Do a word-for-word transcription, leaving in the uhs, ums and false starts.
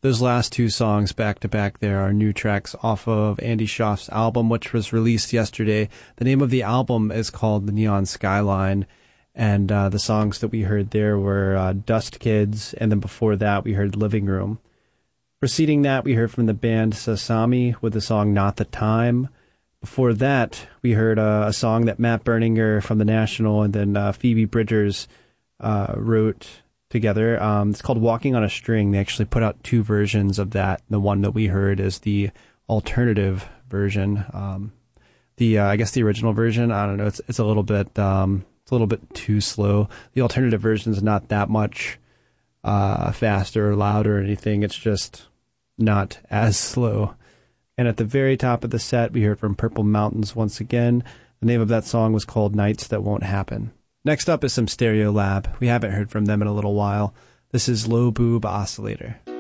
Those last two songs back to back there are new tracks off of Andy Schaaf's album, which was released yesterday. The name of the album is called The Neon Skyline, and uh, the songs that we heard there were uh, Dust Kids, and then before that we heard Living Room. Preceding that, we heard from the band Sasami with the song Not the Time. Before that, we heard uh, a song that Matt Berninger from The National and then uh, Phoebe Bridgers uh, wrote together. Um, it's called Walking on a String. They actually put out two versions of that. The one that we heard is the alternative version. Um, the uh, I guess the original version, I don't know. It's it's a little bit um, it's a little bit too slow. The alternative version is not that much uh, faster or louder or anything. It's just not as slow. And at the very top of the set, we heard from Purple Mountains once again. The name of that song was called Nights That Won't Happen. Next up is some Stereolab. We haven't heard from them in a little while. This is Low Boob Oscillator.